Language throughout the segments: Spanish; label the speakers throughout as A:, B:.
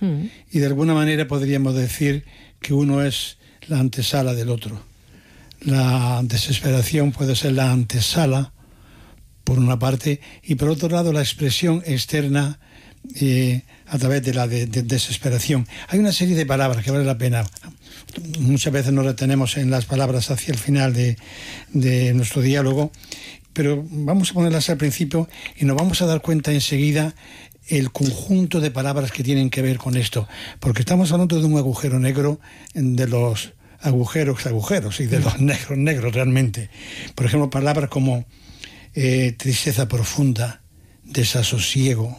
A: Y de alguna manera podríamos decir que uno es la antesala del otro. La desesperación puede ser la antesala, por una parte, y por otro lado la expresión externa a través de la desesperación. Hay una serie de palabras que vale la pena. Muchas veces nos retenemos en las palabras hacia el final de nuestro diálogo, pero vamos a ponerlas al principio y nos vamos a dar cuenta enseguida el conjunto de palabras que tienen que ver con esto, porque estamos hablando de un agujero negro, de los agujeros y de los negros realmente. Por ejemplo, palabras como tristeza profunda, desasosiego,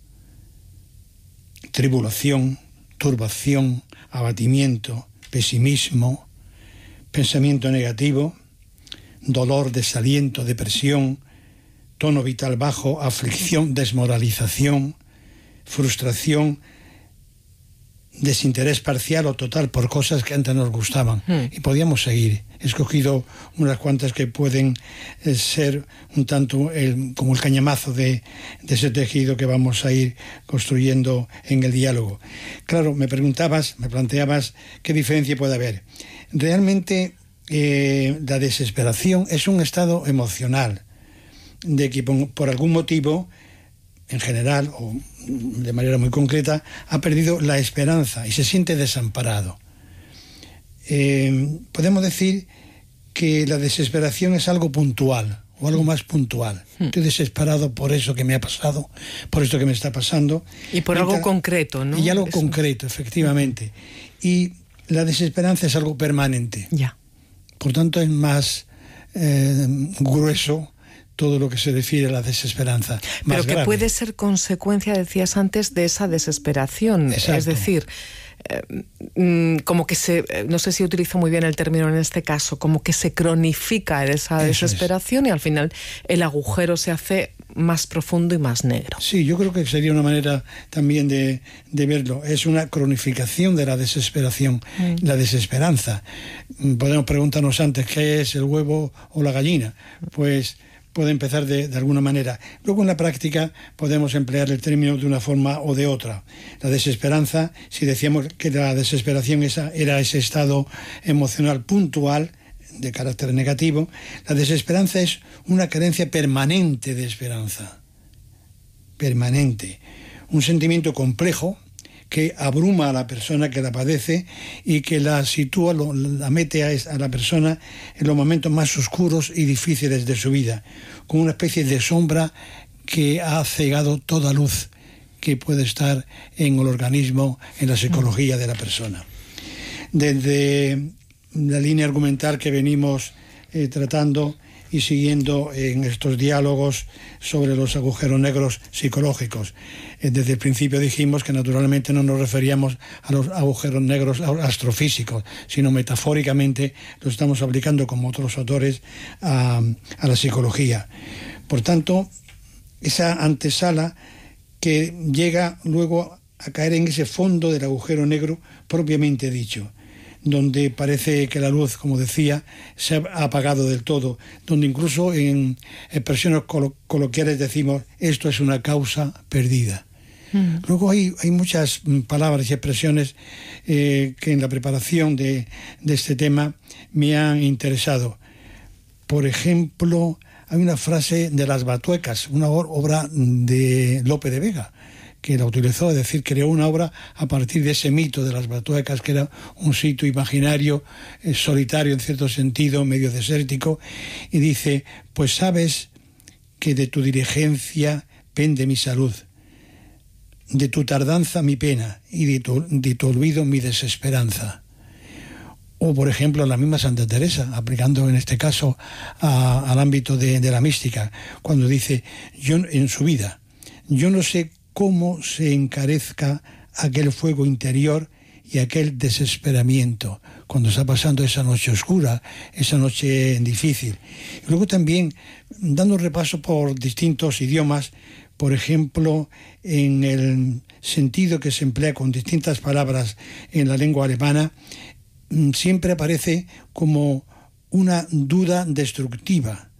A: tribulación, turbación, abatimiento, pesimismo, pensamiento negativo, dolor, desaliento, depresión, tono vital bajo, aflicción, desmoralización, frustración, desinterés parcial o total por cosas que antes nos gustaban. Y podíamos seguir. He escogido unas cuantas que pueden ser un tanto como el cañamazo de ese tejido que vamos a ir construyendo en el diálogo. Claro, me planteabas qué diferencia puede haber. Realmente la desesperación es un estado emocional de que por algún motivo, en general o de manera muy concreta, ha perdido la esperanza y se siente desamparado. Podemos decir que la desesperación es algo puntual o algo más puntual. Estoy desesperado por eso que me ha pasado, por esto que me está pasando.
B: Y por algo concreto, ¿no?
A: Y algo concreto, efectivamente. Y la desesperanza es algo permanente.
B: Ya.
A: Por tanto, es más grueso todo lo que se refiere a la desesperanza.
B: Pero
A: más
B: que
A: grave.
B: puede ser consecuencia, decías antes, de esa desesperación.
A: Exacto.
B: Es decir, como que no sé si utilizo muy bien el término en este caso, como que se cronifica esa desesperación y al final el agujero se hace más profundo y más negro.
A: Sí, yo creo que sería una manera también de verlo. Es una cronificación de la desesperación, la desesperanza. Podemos preguntarnos antes, ¿qué es el huevo o la gallina? Pues puede empezar de alguna manera. Luego en la práctica podemos emplear el término de una forma o de otra. La desesperanza, si decíamos que la desesperación era ese estado emocional puntual de carácter negativo, la desesperanza es una carencia permanente de esperanza. Permanente. Un sentimiento complejo que abruma a la persona que la padece y que la sitúa, la mete a la persona en los momentos más oscuros y difíciles de su vida, con una especie de sombra que ha cegado toda luz que puede estar en el organismo, en la psicología de la persona. Desde la línea argumental que venimos tratando y siguiendo en estos diálogos sobre los agujeros negros psicológicos. Desde el principio dijimos que naturalmente no nos referíamos a los agujeros negros astrofísicos, sino metafóricamente lo estamos aplicando como otros autores a la psicología. Por tanto, esa antesala que llega luego a caer en ese fondo del agujero negro propiamente dicho, donde parece que la luz, como decía, se ha apagado del todo, donde incluso en expresiones coloquiales decimos, esto es una causa perdida. Luego hay muchas palabras y expresiones que en la preparación de este tema me han interesado. Por ejemplo, hay una frase de Las Batuecas, una obra de Lope de Vega, que la utilizó, es decir, creó una obra a partir de ese mito de las Batuecas, que era un sitio imaginario, solitario en cierto sentido, medio desértico, y dice, pues sabes que de tu diligencia pende mi salud, de tu tardanza mi pena, y de tu olvido mi desesperanza. O, por ejemplo, la misma Santa Teresa, aplicando en este caso al ámbito de la mística, cuando dice, yo en su vida, yo no sé cómo se encarezca aquel fuego interior y aquel desesperamiento cuando está pasando esa noche oscura, esa noche difícil. Y luego también, dando un repaso por distintos idiomas, por ejemplo, en el sentido que se emplea con distintas palabras en la lengua alemana, siempre aparece como una duda destructiva,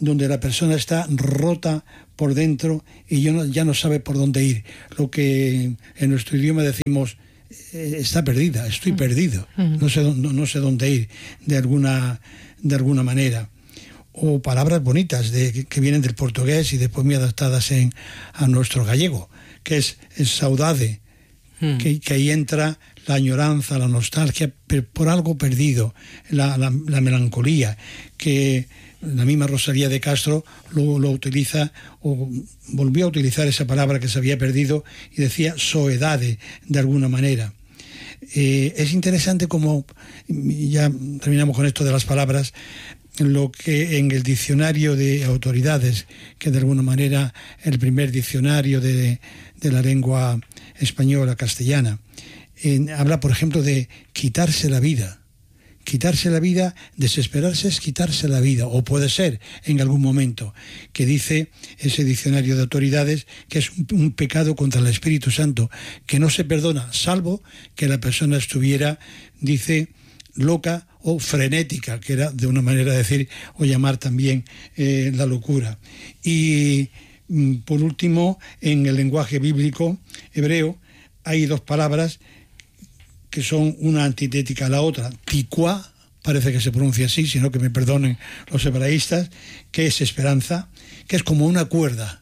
A: donde la persona está rota por dentro y ya no sabe por dónde ir. Lo que en nuestro idioma decimos, está perdida, estoy perdido, no sé dónde ir, de alguna manera. O palabras bonitas que vienen del portugués y después muy adaptadas a nuestro gallego, que es saudade, que ahí entra la añoranza, la nostalgia por algo perdido, la melancolía, que la misma Rosalía de Castro lo utiliza, o volvió a utilizar esa palabra que se había perdido y decía soedade, de alguna manera. Es interesante como, ya terminamos con esto de las palabras, lo que en el diccionario de autoridades, que de alguna manera el primer diccionario de la lengua española, castellana, habla, por ejemplo, de quitarse la vida. Quitarse la vida, desesperarse es quitarse la vida, o puede ser en algún momento, que dice ese diccionario de autoridades que es un pecado contra el Espíritu Santo, que no se perdona, salvo que la persona estuviera, dice, loca o frenética, que era de una manera de decir o llamar también la locura. Y por último, en el lenguaje bíblico hebreo hay dos palabras que son una antitética a la otra. Ticuá, parece que se pronuncia así, sino que me perdonen los hebraístas, que es esperanza, que es como una cuerda.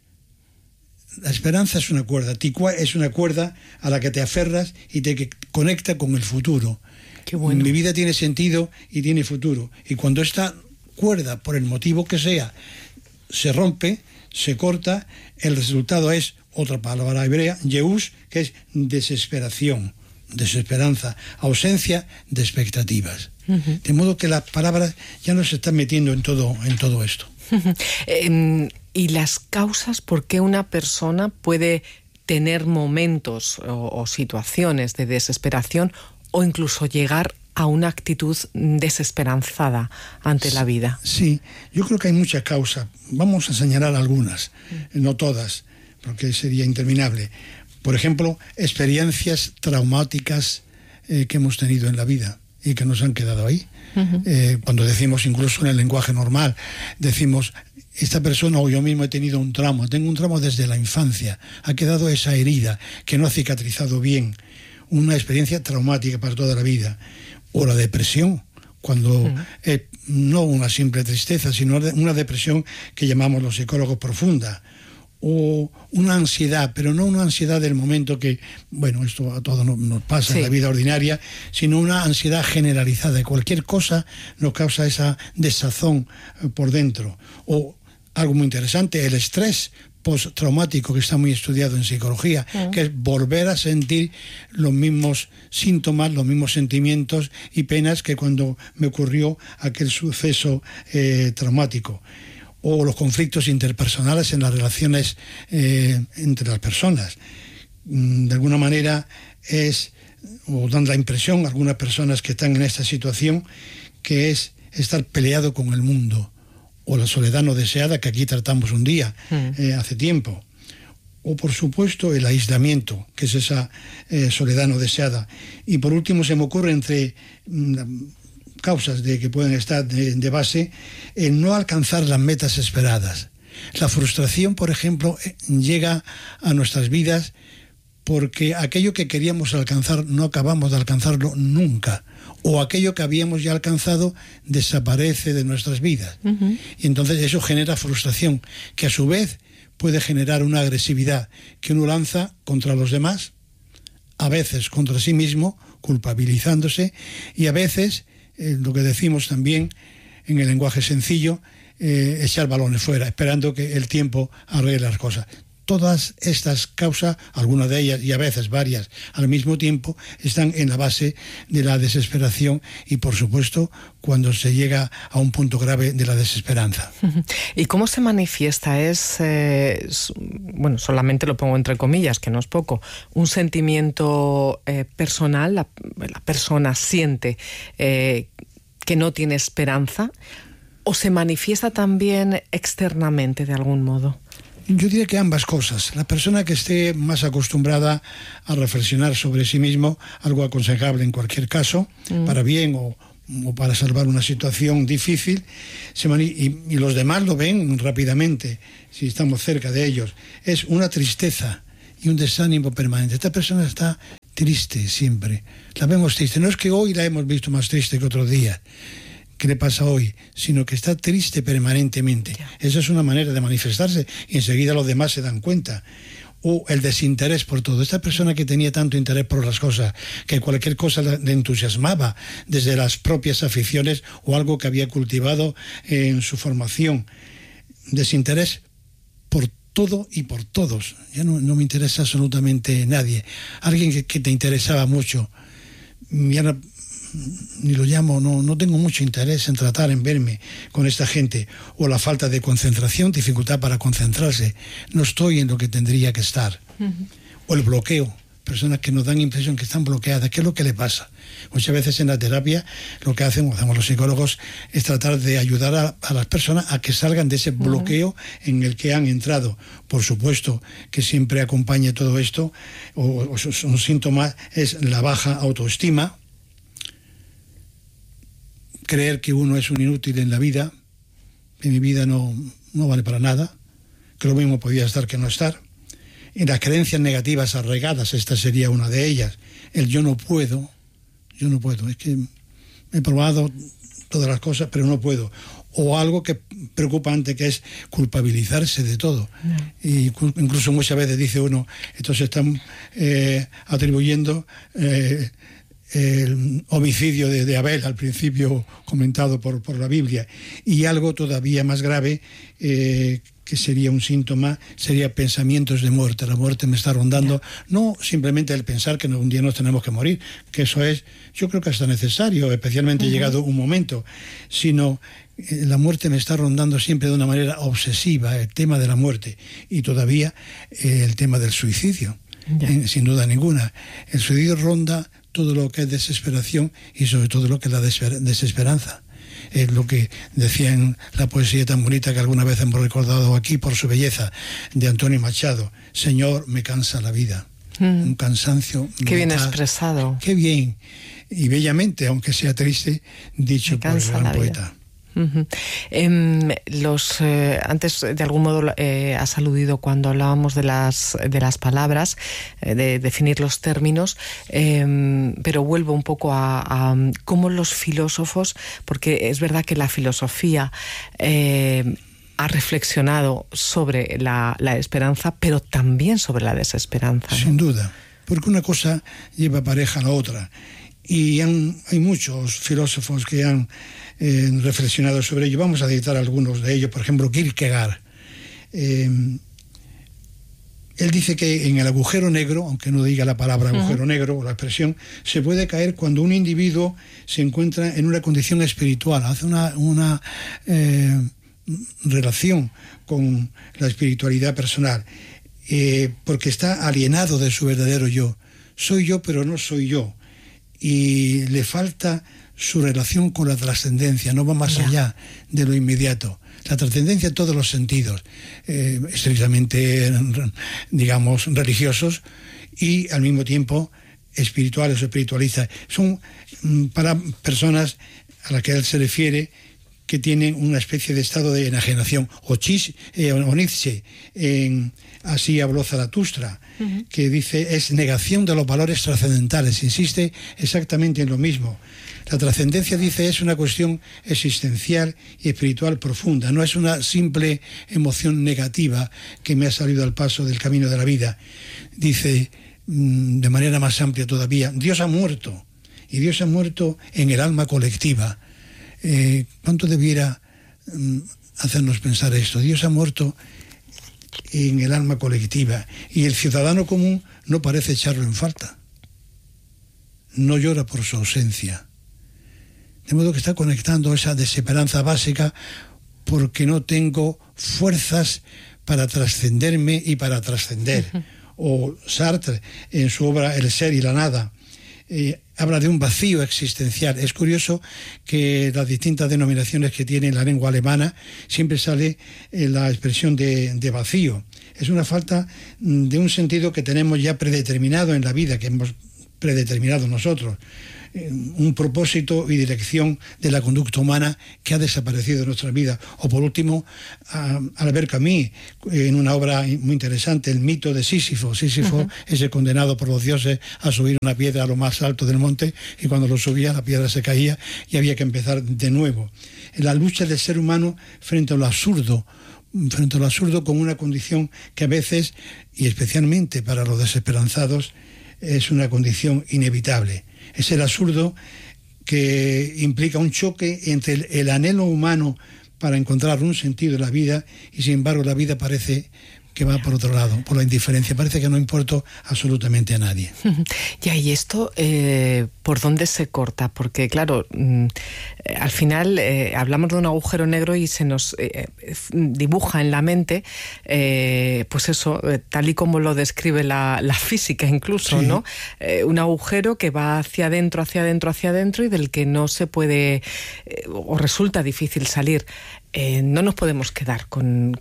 A: La esperanza es una cuerda, ticuá es una cuerda a la que te aferras y te conecta con el futuro.
B: Qué bueno.
A: Mi vida tiene sentido y tiene futuro. Y cuando esta cuerda, por el motivo que sea, se rompe, se corta, el resultado es otra palabra hebrea, yeús, que es desesperación, desesperanza, ausencia de expectativas. De modo que las palabras ya no se están metiendo en todo esto.
B: ¿Y las causas por qué una persona puede tener momentos o situaciones de desesperación o incluso llegar a una actitud desesperanzada ante la vida?
A: Sí, yo creo que hay muchas causas. Vamos a señalar algunas, no todas, porque sería interminable. Por ejemplo, experiencias traumáticas que hemos tenido en la vida y que nos han quedado ahí. Cuando decimos, incluso en el lenguaje normal, decimos, esta persona o yo mismo he tenido un trauma, tengo un trauma desde la infancia, ha quedado esa herida que no ha cicatrizado bien, una experiencia traumática para toda la vida. O la depresión, cuando no una simple tristeza, sino una depresión que llamamos los psicólogos profunda. O una ansiedad, pero no una ansiedad del momento que, bueno, esto a todos nos pasa en la vida ordinaria, sino una ansiedad generalizada. Cualquier cosa nos causa esa desazón por dentro. O algo muy interesante, el estrés postraumático, que está muy estudiado en psicología, que es volver a sentir los mismos síntomas, los mismos sentimientos y penas que cuando me ocurrió aquel suceso traumático. O los conflictos interpersonales en las relaciones entre las personas. De alguna manera o dan la impresión a algunas personas que están en esta situación, que es estar peleado con el mundo, o la soledad no deseada, que aquí tratamos un día, hace tiempo. O, por supuesto, el aislamiento, que es esa soledad no deseada. Y por último, se me ocurre entre causas que pueden estar de base, el no alcanzar las metas esperadas. La frustración, por ejemplo, llega a nuestras vidas porque aquello que queríamos alcanzar no acabamos de alcanzarlo nunca, o aquello que habíamos ya alcanzado desaparece de nuestras vidas. Y entonces eso genera frustración, que a su vez puede generar una agresividad que uno lanza contra los demás, a veces contra sí mismo, culpabilizándose, y a veces lo que decimos también en el lenguaje sencillo, echar balones fuera, esperando que el tiempo arregle las cosas. Todas estas causas, algunas de ellas y a veces varias al mismo tiempo, están en la base de la desesperación y, por supuesto, cuando se llega a un punto grave de la desesperanza.
B: ¿Y cómo se manifiesta? Bueno, solamente lo pongo entre comillas, que no es poco, un sentimiento personal, la persona siente que no tiene esperanza, o se manifiesta también externamente de algún modo?
A: Yo diría que ambas cosas. La persona que esté más acostumbrada a reflexionar sobre sí mismo, algo aconsejable en cualquier caso, para bien o o para salvar una situación difícil, y los demás lo ven rápidamente, si estamos cerca de ellos. Es una tristeza y un desánimo permanente. Esta persona está triste siempre, la vemos triste. No es que hoy la hemos visto más triste que otros días, ¿qué le pasa hoy? Sino que está triste permanentemente. Esa es una manera de manifestarse y enseguida los demás se dan cuenta. O el desinterés por todo. Esta persona que tenía tanto interés por las cosas, que cualquier cosa le entusiasmaba, desde las propias aficiones o algo que había cultivado en su formación. Desinterés por todo y por todos. Ya no me interesa absolutamente nadie. Alguien que te interesaba mucho, ya no, ni lo llamo, no tengo mucho interés en tratar, en verme con esta gente. O la falta de concentración, dificultad para concentrarse, no estoy en lo que tendría que estar. O el bloqueo, personas que nos dan impresión que están bloqueadas. ¿Qué es lo que le pasa? Muchas veces en la terapia lo que hacemos los psicólogos es tratar de ayudar a las personas a que salgan de ese bloqueo en el que han entrado. Por supuesto que siempre acompaña todo esto, o un síntoma es la baja autoestima, creer que uno es un inútil en la vida, que mi vida no vale para nada, que lo mismo podía estar que no estar. Y las creencias negativas arraigadas, esta sería una de ellas. El yo no puedo, es que he probado todas las cosas, pero no puedo. O algo que preocupante, que es culpabilizarse de todo. Y incluso muchas veces dice uno, entonces están atribuyendo el homicidio de Abel, al principio comentado por la Biblia, y algo todavía más grave, que sería un síntoma, sería pensamientos de muerte. La muerte me está rondando, no simplemente el pensar que un día nos tenemos que morir, que eso es, yo creo que hasta necesario, especialmente llegado un momento, sino la muerte me está rondando siempre de una manera obsesiva, el tema de la muerte, y todavía el tema del suicidio, sin duda ninguna. El suicidio ronda todo lo que es desesperación y sobre todo lo que es la desesperanza. Es lo que decía en la poesía tan bonita que alguna vez hemos recordado aquí por su belleza, de Antonio Machado: Señor, me cansa la vida. Un cansancio
B: qué bien expresado.
A: Qué bien y bellamente, aunque sea triste, dicho por el gran poeta.
B: Antes, de algún modo, has aludido cuando hablábamos de las palabras, de definir los términos, pero vuelvo un poco a cómo los filósofos, porque es verdad que la filosofía ha reflexionado sobre la esperanza, pero también sobre la desesperanza, ¿no?
A: Sin duda, porque una cosa lleva pareja a la otra. Y hay muchos filósofos que han reflexionado sobre ello. Vamos a citar algunos de ellos. Por ejemplo, Kierkegaard. Él dice que en el agujero negro, aunque no diga la palabra agujero negro o la expresión, se puede caer cuando un individuo se encuentra en una condición espiritual. Hace una relación con la espiritualidad personal, porque está alienado de su verdadero yo. Soy yo, pero no soy yo. Y le falta su relación con la trascendencia, no va más allá de lo inmediato. La trascendencia en todos los sentidos, estrictamente, digamos, religiosos, y al mismo tiempo espirituales o espiritualistas. Son para personas a las que él se refiere que tienen una especie de estado de enajenación. O Nietzsche, así habló Zaratustra, que dice, es negación de los valores trascendentales, insiste exactamente en lo mismo. La trascendencia, dice, es una cuestión existencial y espiritual profunda, no es una simple emoción negativa que me ha salido al paso del camino de la vida. Dice, de manera más amplia todavía, Dios ha muerto, y Dios ha muerto en el alma colectiva. ¿Cuánto debiera hacernos pensar esto? Dios ha muerto en el alma colectiva, y el ciudadano común no parece echarlo en falta, no llora por su ausencia, de modo que está conectando esa desesperanza básica porque no tengo fuerzas para trascenderme y para trascender. O Sartre, en su obra El ser y la nada, habla de un vacío existencial. Es curioso que las distintas denominaciones que tiene la lengua alemana siempre sale la expresión de vacío. Es una falta de un sentido que tenemos ya predeterminado en la vida, que hemos predeterminado nosotros. Un propósito y dirección de la conducta humana que ha desaparecido de nuestra vida. O por último, Albert Camus, en una obra muy interesante, El mito de Sísifo. Sísifo es el condenado por los dioses a subir una piedra a lo más alto del monte, y cuando lo subía la piedra se caía y había que empezar de nuevo. En la lucha del ser humano frente a lo absurdo con una condición que a veces, y especialmente para los desesperanzados, es una condición inevitable. Es el absurdo que implica un choque entre el anhelo humano para encontrar un sentido en la vida, y sin embargo la vida parece que va por otro lado, por la indiferencia. Parece que no importa absolutamente a nadie.
B: Ya, y esto, ¿por dónde se corta? Porque, claro, al final hablamos de un agujero negro y se nos dibuja en la mente, pues eso, tal y como lo describe la física incluso, sí, ¿no? Un agujero que va hacia adentro, hacia adentro, hacia adentro, y del que no se puede, o resulta difícil salir. No nos podemos quedar con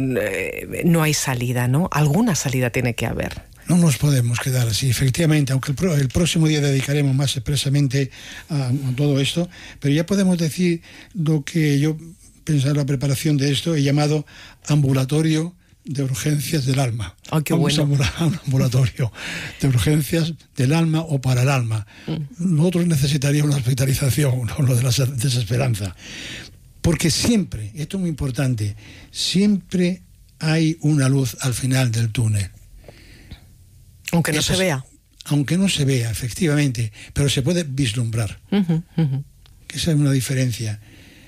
B: no hay salida, ¿no? Alguna salida tiene que haber.
A: No nos podemos quedar así, efectivamente, aunque el próximo día dedicaremos más expresamente a todo esto, pero ya podemos decir lo que yo pensaba en la preparación de esto, he llamado ambulatorio de urgencias del alma.
B: Oh, qué bueno.
A: Vamos a un ambulatorio de urgencias del alma o para el alma. Nosotros necesitaríamos una hospitalización, no lo de la desesperanza. Porque siempre, esto es muy importante, siempre hay una luz al final del túnel.
B: Aunque no se vea.
A: Aunque no se vea, efectivamente, pero se puede vislumbrar. Que esa es una diferencia.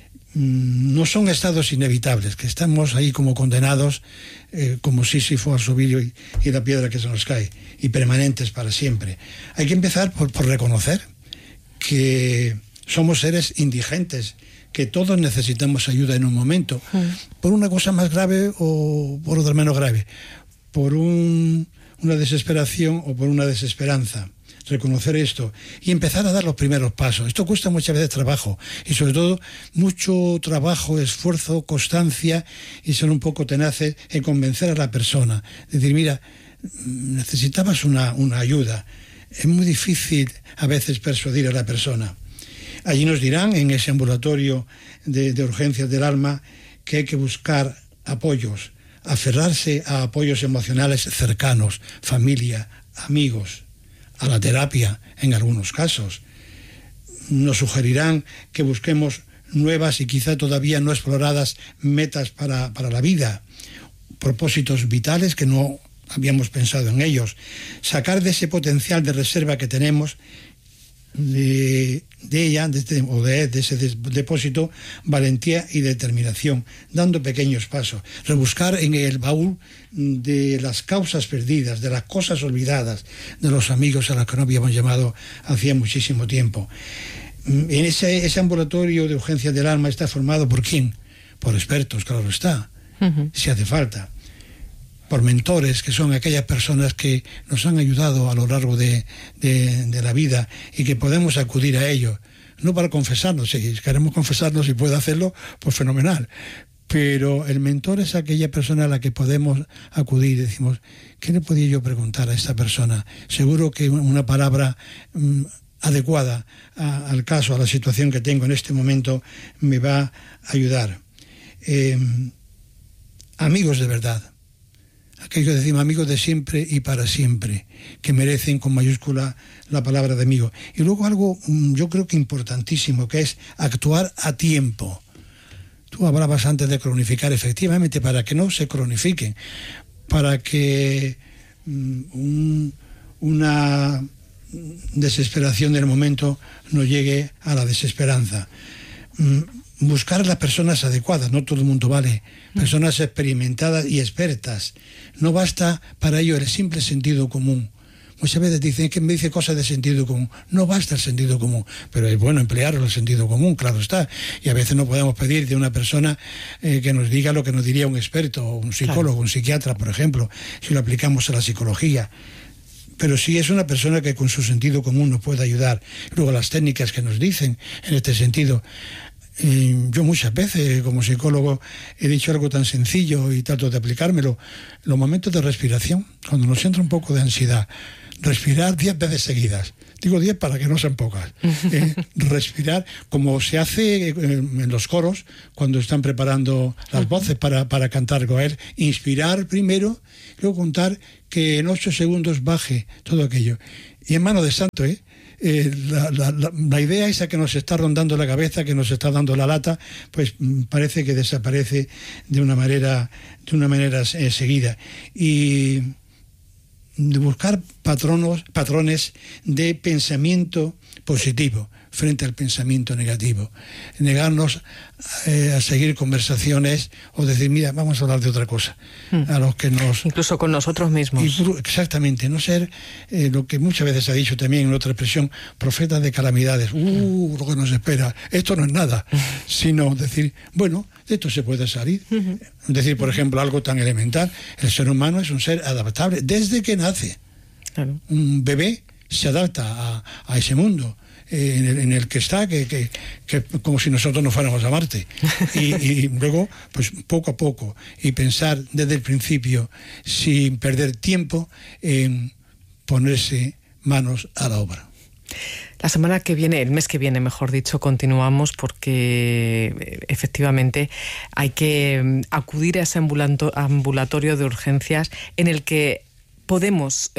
A: No son estados inevitables, que estamos ahí como condenados, como Sísifo al subir y la piedra que se nos cae, y permanentes para siempre. Hay que empezar por reconocer que somos seres indigentes, que todos necesitamos ayuda en un momento, por una cosa más grave o por otra menos grave, por una desesperación o por una desesperanza. Reconocer esto y empezar a dar los primeros pasos. Esto cuesta muchas veces trabajo, y sobre todo mucho trabajo, esfuerzo, constancia, y ser un poco tenaces en convencer a la persona. Decir, mira, necesitabas una ayuda. Es muy difícil a veces persuadir a la persona. Allí nos dirán, en ese ambulatorio de urgencias del alma, que hay que buscar apoyos, aferrarse a apoyos emocionales cercanos, familia, amigos, a la terapia en algunos casos. Nos sugerirán que busquemos nuevas y quizá todavía no exploradas metas para la vida, propósitos vitales que no habíamos pensado en ellos, sacar de ese potencial de reserva que tenemos, de ese depósito, valentía y determinación, dando pequeños pasos, rebuscar en el baúl de las causas perdidas, de las cosas olvidadas, de los amigos a los que no habíamos llamado hacía muchísimo tiempo. En ese ambulatorio de urgencias del alma está formado ¿por quién? Por expertos, claro está, si hace falta, por mentores, que son aquellas personas que nos han ayudado a lo largo de la vida y que podemos acudir a ellos, no para confesarnos. Si queremos confesarnos y puede hacerlo, pues fenomenal, pero el mentor es aquella persona a la que podemos acudir y decimos, ¿qué le podía yo preguntar a esta persona? Seguro que una palabra adecuada al caso, a la situación que tengo en este momento, me va a ayudar. Amigos de verdad, aquellos que decimos amigos de siempre y para siempre, que merecen con mayúscula la palabra de amigo. Y luego algo yo creo que importantísimo, que es actuar a tiempo. Tú hablabas antes de cronificar, efectivamente, para que no se cronifiquen, para que una desesperación del momento no llegue a la desesperanza. Buscar a las personas adecuadas, no todo el mundo vale, personas experimentadas y expertas. No basta para ello el simple sentido común. Muchas veces dicen que me dice cosas de sentido común. No basta el sentido común, pero es bueno emplear el sentido común, claro está. Y a veces no podemos pedir de una persona que nos diga lo que nos diría un experto, o un psicólogo, claro, un psiquiatra, por ejemplo, si lo aplicamos a la psicología. Pero sí es una persona que con su sentido común nos puede ayudar. Luego las técnicas que nos dicen en este sentido. Yo muchas veces como psicólogo he dicho algo tan sencillo y trato de aplicármelo: los momentos de respiración, cuando nos entra un poco de ansiedad, respirar 10 veces seguidas. Digo 10 para que no sean pocas. Respirar, como se hace en los coros, cuando están preparando las voces para cantar Goel. Inspirar primero, luego contar que en 8 segundos baje todo aquello. Y en mano de santo, la idea esa que nos está rondando la cabeza, que nos está dando la lata, pues parece que desaparece de una manera seguida. Y de buscar patrones de pensamiento positivo frente al pensamiento negativo. Negarnos a seguir conversaciones o decir, mira, vamos a hablar de otra cosa. A los que nos...
B: Incluso con nosotros mismos.
A: Exactamente, no ser lo que muchas veces se ha dicho también en otra expresión, profetas de calamidades. Lo que nos espera, esto no es nada. Sino decir, bueno, de esto se puede salir. Decir, por ejemplo, algo tan elemental, el ser humano es un ser adaptable desde que nace. Claro. Un bebé se adapta a ese mundo en el que está, que como si nosotros no fuéramos a Marte. Y luego, pues poco a poco, y pensar desde el principio, sin perder tiempo, en ponerse manos a la obra.
B: La semana que viene, el mes que viene, mejor dicho, continuamos porque efectivamente hay que acudir a ese ambulatorio de urgencias en el que podemos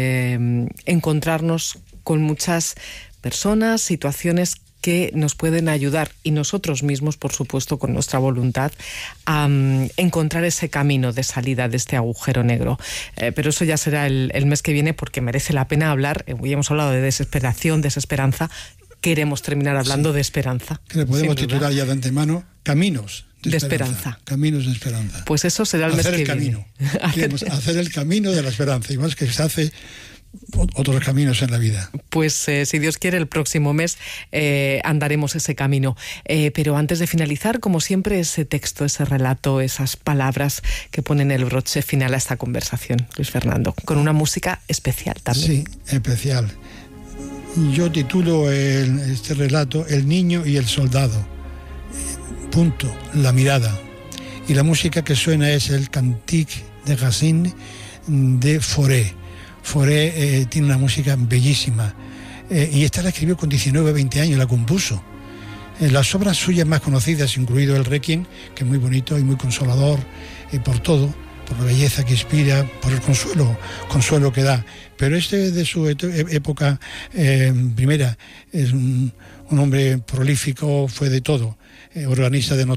B: encontrarnos con muchas personas, situaciones que nos pueden ayudar, y nosotros mismos, por supuesto, con nuestra voluntad, a encontrar ese camino de salida de este agujero negro. Pero eso ya será el mes que viene, porque merece la pena hablar. Hoy hemos hablado de desesperación, desesperanza. Queremos terminar hablando de esperanza.
A: Que le podemos titular ya de antemano, Caminos de esperanza. Caminos de esperanza.
B: Pues eso será el mes que viene.
A: Hacer el camino de la esperanza, y más que se hace otros caminos en la vida.
B: Pues si Dios quiere, el próximo mes andaremos ese camino. Pero antes de finalizar, como siempre, ese texto, ese relato, esas palabras que ponen el broche final a esta conversación, Luis Fernando, con una música especial también.
A: Sí, especial. Yo titulo este relato El niño y el soldado. Punto, la mirada. Y la música que suena es el Cantique de Racine de Fauré. Fauré tiene una música bellísima, y esta la escribió con 19 20 años, la compuso. Las obras suyas más conocidas, incluido el Requiem, que es muy bonito y muy consolador por todo, por la belleza que inspira, por el consuelo que da. Pero de su época primera, es un hombre prolífico, fue de todo. Organista de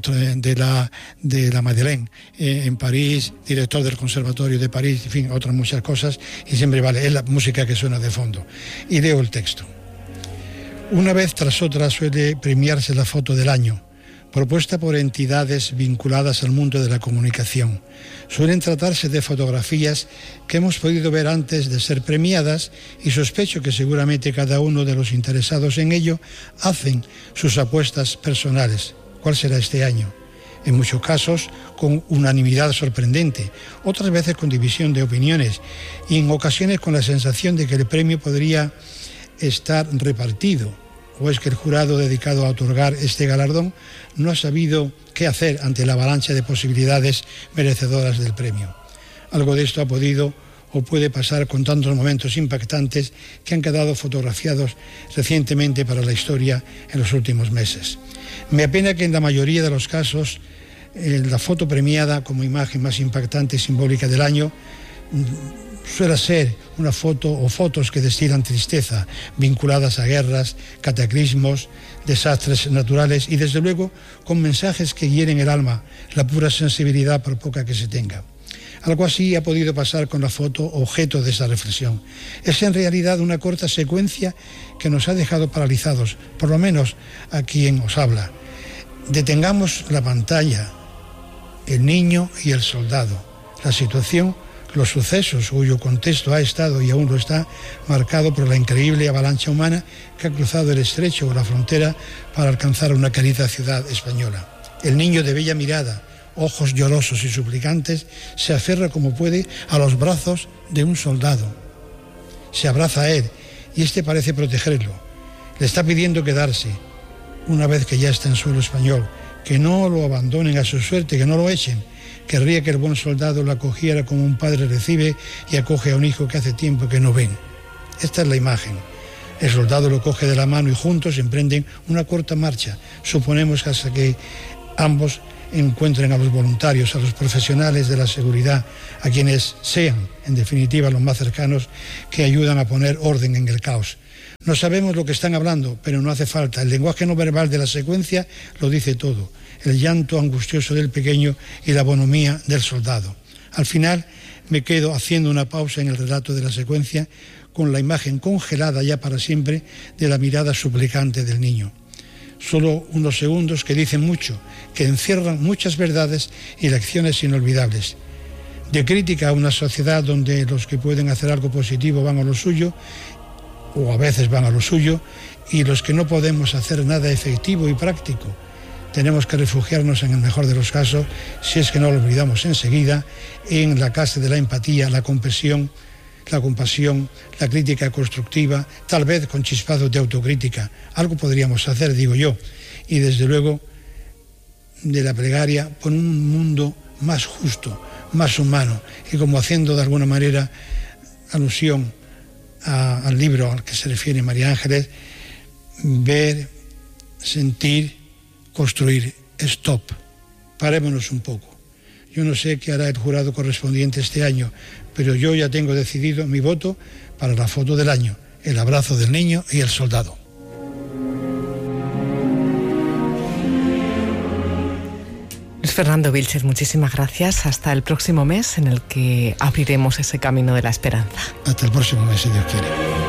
A: la Madeleine en París, director del Conservatorio de París, en fin, otras muchas cosas, y siempre es la música que suena de fondo. Y leo el texto. Una vez tras otra suele premiarse la foto del año, propuesta por entidades vinculadas al mundo de la comunicación. Suelen tratarse de fotografías que hemos podido ver antes de ser premiadas, y sospecho que seguramente cada uno de los interesados en ello hacen sus apuestas personales. ¿Cuál será este año? En muchos casos con unanimidad sorprendente, otras veces con división de opiniones, y en ocasiones con la sensación de que el premio podría estar repartido. ¿O es que el jurado dedicado a otorgar este galardón no ha sabido qué hacer ante la avalancha de posibilidades merecedoras del premio? Algo de esto ha podido o puede pasar con tantos momentos impactantes que han quedado fotografiados recientemente para la historia en los últimos meses. Me apena que en la mayoría de los casos la foto premiada como imagen más impactante y simbólica del año suele ser una foto o fotos que destilan tristeza, vinculadas a guerras, cataclismos, desastres naturales, y desde luego con mensajes que hieren el alma, la pura sensibilidad por poca que se tenga. Algo así ha podido pasar con la foto objeto de esa reflexión. Es en realidad una corta secuencia que nos ha dejado paralizados, por lo menos a quien os habla. Detengamos la pantalla, el niño y el soldado, la situación, los sucesos cuyo contexto ha estado y aún lo está marcado por la increíble avalancha humana que ha cruzado el estrecho o la frontera para alcanzar una querida ciudad española. El niño de bella mirada, ojos llorosos y suplicantes, se aferra como puede a los brazos de un soldado. Se abraza a él y este parece protegerlo. Le está pidiendo quedarse, una vez que ya está en suelo español, que no lo abandonen a su suerte, que no lo echen. Querría que el buen soldado lo acogiera como un padre recibe y acoge a un hijo que hace tiempo que no ven. Esta es la imagen. El soldado lo coge de la mano y juntos emprenden una corta marcha. Suponemos que hasta que ambos encuentren a los voluntarios, a los profesionales de la seguridad, a quienes sean, en definitiva, los más cercanos, que ayudan a poner orden en el caos. No sabemos lo que están hablando, pero no hace falta. El lenguaje no verbal de la secuencia lo dice todo. El llanto angustioso del pequeño y la bonomía del soldado. Al final me quedo haciendo una pausa en el relato de la secuencia con la imagen congelada ya para siempre de la mirada suplicante del niño. Solo unos segundos que dicen mucho, que encierran muchas verdades y lecciones inolvidables. De crítica a una sociedad donde los que pueden hacer algo positivo van a lo suyo, o a veces van a lo suyo, y los que no podemos hacer nada efectivo y práctico, tenemos que refugiarnos, en el mejor de los casos, si es que no lo olvidamos enseguida, en la casa de la empatía, la compasión, la crítica constructiva, tal vez con chispazos de autocrítica. Algo podríamos hacer, digo yo, y desde luego de la plegaria por un mundo más justo, más humano, y como haciendo de alguna manera alusión al libro al que se refiere María Ángeles, ver, sentir, construir. Stop. Parémonos un poco. Yo no sé qué hará el jurado correspondiente este año, pero yo ya tengo decidido mi voto para la foto del año, el abrazo del niño y el soldado.
B: Luis Fernando Vilchez, muchísimas gracias. Hasta el próximo mes en el que abriremos ese camino de la esperanza.
A: Hasta el próximo mes, si Dios quiere.